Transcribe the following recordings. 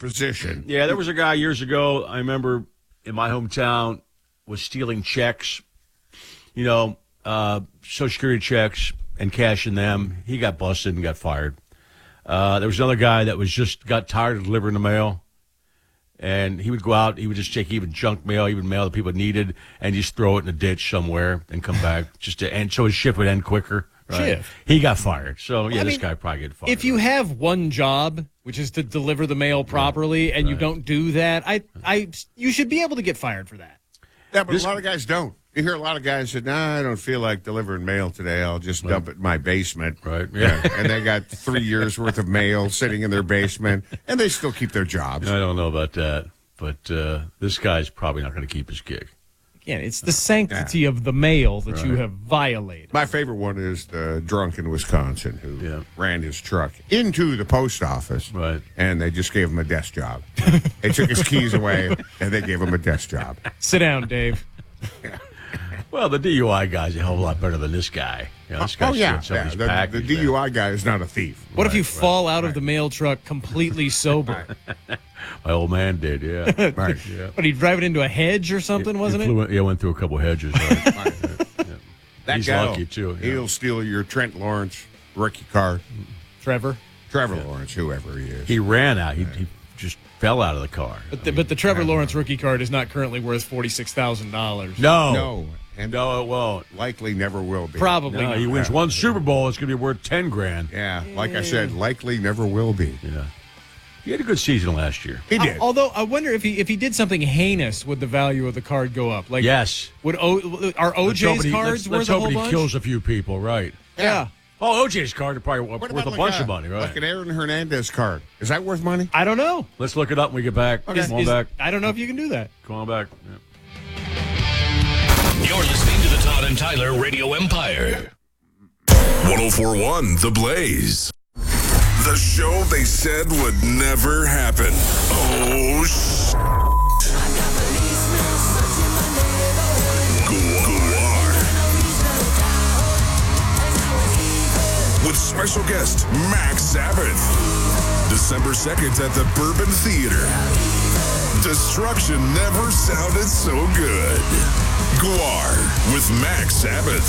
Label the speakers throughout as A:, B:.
A: position.
B: Yeah, there was a guy years ago, I remember in my hometown, was stealing checks, Social Security checks and cashing them. He got busted and got fired. There was another guy that got tired of delivering the mail. And he would go out, he would just take even junk mail, even mail that people needed, and just throw it in a ditch somewhere and come back. And so his shift would end quicker. Right?
C: Shift.
B: He got fired. So, this guy probably get fired.
C: If you have one job, which is to deliver the mail properly, and you don't do that, you should be able to get fired for that.
A: Yeah, but a lot of guys don't. You hear a lot of guys say, I don't feel like delivering mail today. I'll just dump it in my basement.
B: Right. Yeah.
A: And they got 3 years worth of mail sitting in their basement, and they still keep their jobs.
B: I don't know about that, but this guy's probably not going to keep his gig.
C: Again, it's the sanctity of the mail that you have violated.
A: My favorite one is the drunk in Wisconsin who ran his truck into the post office, and they just gave him a desk job. They took his keys away, and they gave him a desk job.
C: Sit down, Dave.
B: Well, the DUI guy's a hell of a lot better than this guy. This guy's stealing somebody's package.
A: The DUI guy is not a thief.
C: What if you fall out of the mail truck completely sober?
B: My old man did, yeah.
A: Right.
B: Yeah.
C: But he drive it into a hedge or something, wasn't it?
B: Went through a couple hedges. Right. He's
A: guy,
B: lucky, too. Yeah.
A: He'll steal your Trent Lawrence rookie card.
C: Trevor
A: Lawrence, whoever he is.
B: He ran out. He just fell out of the car.
C: But the Trevor Lawrence rookie card is not currently worth $46,000.
B: No.
A: And
B: no, it won't.
A: Likely never will be.
C: Probably not.
B: He wins one Super Bowl, it's going to be worth $10,000.
A: Yeah, like I said, likely never will be.
B: Yeah. He had a good season last year.
A: He did.
C: Although I wonder if he did something heinous, would the value of the card go up? Like,
B: yes.
C: Are OJ's cards worth a whole bunch?
B: He kills a few people, right?
C: Yeah.
B: Oh, OJ's card is probably worth a bunch of money, right?
A: Like an Aaron Hernandez card. Is that worth money?
C: I don't know.
B: Let's look it up when we get back.
C: Okay.
B: Come on back.
C: I don't know if you can do that.
B: Come on back. Yeah.
D: You're listening to the Todd and Tyler Radio Empire.
E: 104.1 The Blaze. The show they said would never happen. Oh, Guar. With special guest Max Sabbath. December 2nd at the Bourbon Theater. Destruction never sounded so good. Guar with Max Sabbath.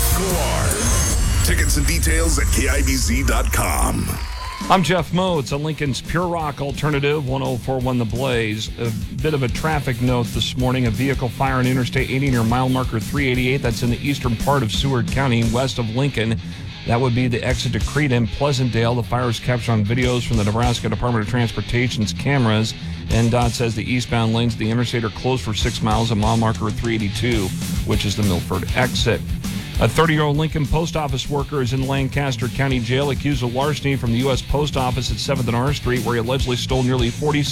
E: Guar. Tickets and details at KIBZ.com.
F: I'm Jeff Moats on Lincoln's Pure Rock Alternative, 104.1 The Blaze. A bit of a traffic note this morning. A vehicle fire on Interstate 80 near mile marker 388. That's in the eastern part of Seward County, west of Lincoln. That would be the exit to Crete and Pleasantdale. The fire is captured on videos from the Nebraska Department of Transportation's cameras. NDOT says the eastbound lanes of the interstate are closed for 6 miles at mile marker 382, which is the Milford exit. A 30-year-old Lincoln post office worker is in Lancaster County Jail accused of larceny from the U.S. Post Office at 7th and R Street, where he allegedly stole nearly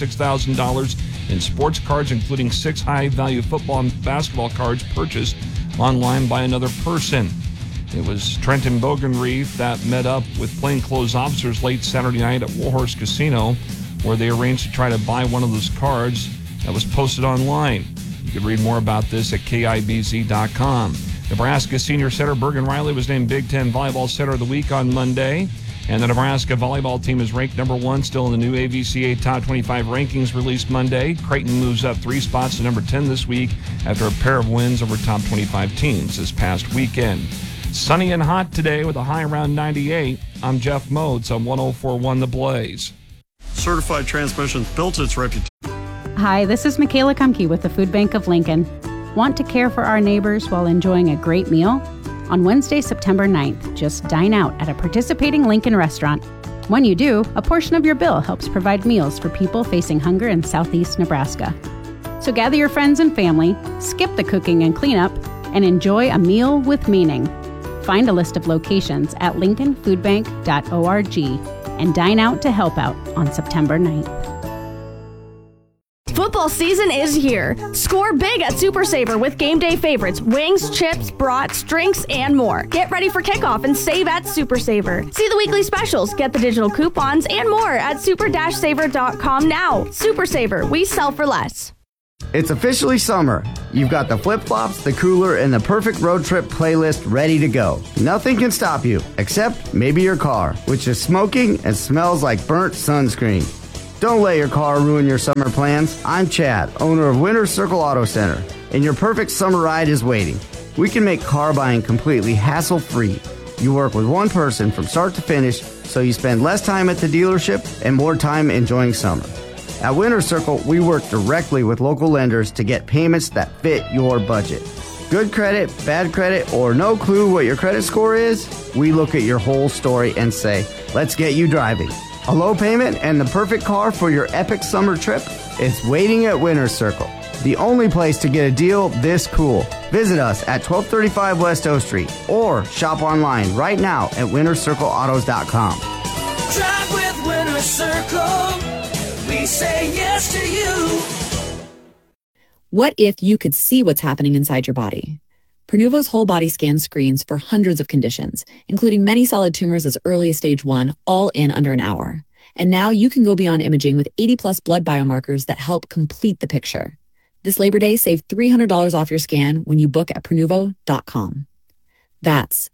F: $46,000 in sports cards, including 6 high-value football and basketball cards purchased online by another person. It was Trenton Bogenreef that met up with plainclothes officers late Saturday night at Warhorse Casino, where they arranged to try to buy one of those cards that was posted online. You can read more about this at KIBZ.com. Nebraska senior setter Bergen Riley was named Big Ten Volleyball Setter of the Week on Monday. And the Nebraska volleyball team is ranked number 1 still in the new AVCA Top 25 rankings released Monday. Creighton moves up 3 spots to number 10 this week after a pair of wins over top 25 teams this past weekend. Sunny and hot today with a high around 98. I'm Jeff Moats on 104.1 The Blaze.
G: Certified Transmissions built its reputation.
H: Hi, this is Michaela Kumke with the Food Bank of Lincoln. Want to care for our neighbors while enjoying a great meal? On Wednesday, September 9th, just dine out at a participating Lincoln restaurant. When you do, a portion of your bill helps provide meals for people facing hunger in southeast Nebraska. So gather your friends and family, skip the cooking and cleanup, and enjoy a meal with meaning. Find a list of locations at lincolnfoodbank.org and dine out to help out on September 9th.
I: Football season is here. Score big at Super Saver with game day favorites, wings, chips, brats, drinks, and more. Get ready for kickoff and save at Super Saver. See the weekly specials, get the digital coupons, and more at super-saver.com now. Super Saver, we sell for less.
J: It's officially summer. You've got the flip-flops, the cooler, and the perfect road trip playlist ready to go. Nothing can stop you, except maybe your car, which is smoking and smells like burnt sunscreen. Don't let your car ruin your summer plans. I'm Chad, owner of Winter Circle Auto Center, and your perfect summer ride is waiting. We can make car buying completely hassle-free. You work with one person from start to finish, so you spend less time at the dealership and more time enjoying summer. At Winter Circle, we work directly with local lenders to get payments that fit your budget. Good credit, bad credit, or no clue what your credit score is? We look at your whole story and say, let's get you driving. A low payment and the perfect car for your epic summer trip? It's waiting at Winter Circle, the only place to get a deal this cool. Visit us at 1235 West O Street or shop online right now at wintercircleautos.com.
K: Drive with Winter Circle. We say yes to you.
L: What if you could see what's happening inside your body? Pernuvo's whole body scan screens for hundreds of conditions, including many solid tumors as early as stage 1, all in under an hour. And now you can go beyond imaging with 80-plus blood biomarkers that help complete the picture. This Labor Day, save $300 off your scan when you book at Pernuvo.com. That's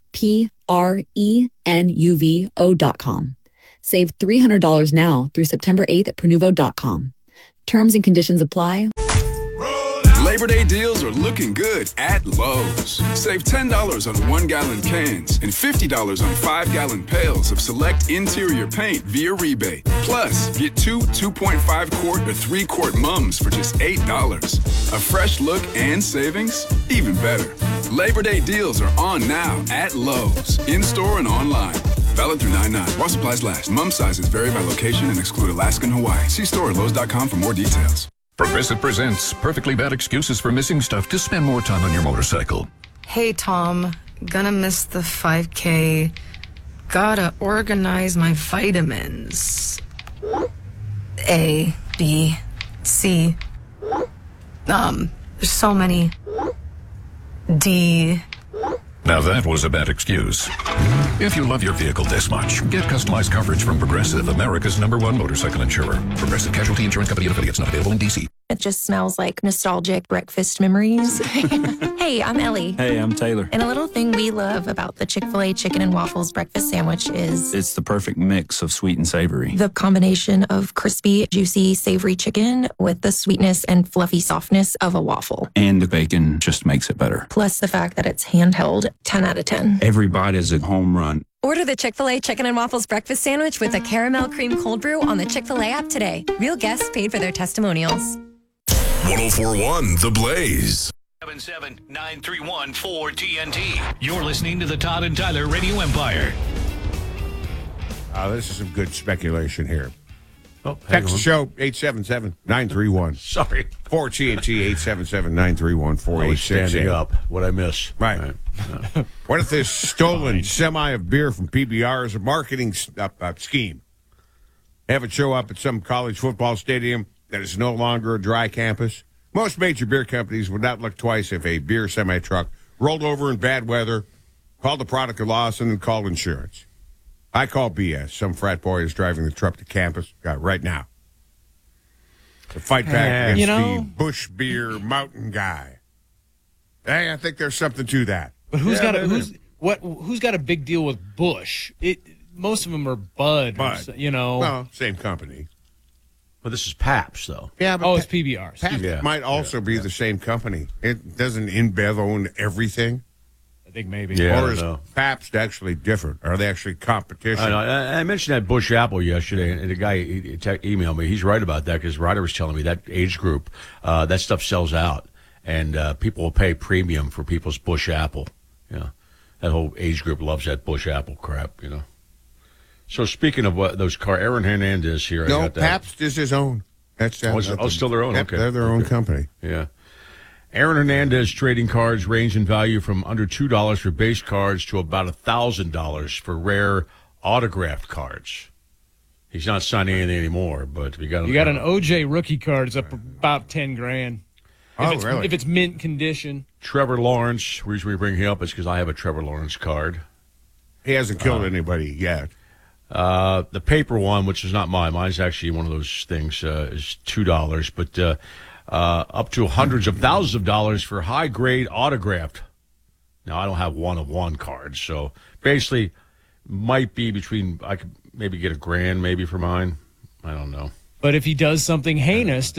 L: Prenuvo.com. Save $300 now through September 8th at Pernuvo.com. Terms and conditions apply.
E: Labor Day deals are looking good at Lowe's. Save $10 on 1-gallon cans and $50 on 5-gallon pails of select interior paint via rebate. Plus, get 2 2.5-quart or 3-quart mums for just $8. A fresh look and savings? Even better. Labor Day deals are on now at Lowe's, in-store and online. Valid through 9/9. While supplies last. Mum sizes vary by location and exclude Alaska and Hawaii. See store at Lowe's.com for more details.
D: Progressive presents Perfectly Bad Excuses for Missing Stuff to Spend More Time on Your Motorcycle.
M: Hey, Tom. Gonna miss the 5K. Gotta organize my vitamins. A, B, C. There's so many. D.
D: Now that was a bad excuse. If you love your vehicle this much, get customized coverage from Progressive, America's #1 motorcycle insurer. Progressive Casualty Insurance Company and affiliates, not available in D.C.
N: It just smells like nostalgic breakfast memories. Hey, I'm Ellie.
O: Hey, I'm Taylor.
N: And a little thing we love about the Chick-fil-A chicken and waffles breakfast sandwich is...
O: it's the perfect mix of sweet and savory.
N: the combination of crispy, juicy, savory chicken with the sweetness and fluffy softness of a waffle.
O: And the bacon just makes it better.
N: Plus the fact that it's handheld, 10 out of 10.
O: Every bite is a home run.
P: Order the Chick-fil-A Chicken and Waffles Breakfast Sandwich with a caramel cream cold brew on the Chick-fil-A app today. Real guests paid for their testimonials.
E: 1041 The Blaze.
D: 77931-4TNT. You're listening to the Todd and Tyler Radio Empire.
A: This is some good speculation here.
B: Oh,
A: Text the show, 877-931.
B: Sorry.
A: 4TNT, 877-931-4868.
B: I was standing up. What'd I miss?
A: Right. What if this stolen semi of beer from PBR is a marketing scheme? Have it show up at some college football stadium that is no longer a dry campus? Most major beer companies would not look twice if a beer semi-truck rolled over in bad weather, called the product a loss, and then called insurance. I call BS. Some frat boy is driving the truck to campus right now to fight back against the Busch Beer Mountain guy. Hey, I think there's something to that.
C: But who's got a big deal with Busch? Most of them are Bud.
A: Well, same company.
B: But this is Pabst, though.
A: Yeah, but
C: it's PBR.
A: Pabst might also be the same company. It doesn't InBev own everything.
C: I think maybe.
B: Yeah,
A: or is Pabst actually different? Are they actually competition?
B: I mentioned that Busch Apple yesterday, and the guy emailed me. He's right about that because Ryder was telling me that age group, that stuff sells out, and people will pay premium for people's Busch Apple. That whole age group loves that Busch Apple crap. So speaking of those Aaron Hernandez here.
A: No, Pabst is his own. That's
B: still their own. Okay,
A: they're their own company.
B: Yeah. Aaron Hernandez trading cards range in value from under $2 for base cards to about $1,000 for rare autographed cards. He's not signing anything anymore, but we got
C: an OJ rookie card. It's up about $10,000.
A: Really?
C: If it's mint condition.
B: Trevor Lawrence. The reason we bring him up is because I have a Trevor Lawrence card.
A: He hasn't killed anybody yet.
B: The paper one, which is not mine. Mine's actually one of those things, is $2, but up to hundreds of thousands of dollars for high-grade autographed. Now, I don't have one-of-one cards, so basically might be between, I could maybe get $1,000 maybe for mine. I don't know.
C: But if he does something heinous,